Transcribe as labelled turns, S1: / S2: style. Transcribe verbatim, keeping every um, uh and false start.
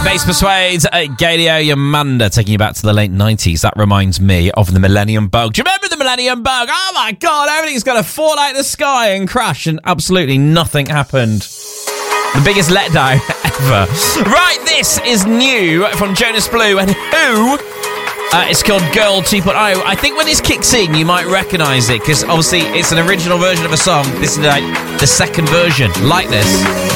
S1: Bass Persuades, uh, Galio Yamanda, taking you back to the late nineties. That reminds me of the Millennium Bug. Do you remember the Millennium Bug? Oh my God, everything's going to fall out of the sky and crash, and absolutely nothing happened. The biggest letdown ever. Right, this is new from Jonas Blue and Who. Uh, it's called Girl two point oh. I think when this kicks in, you might recognise it, because obviously it's an original version of a song. This is like the second version, like this.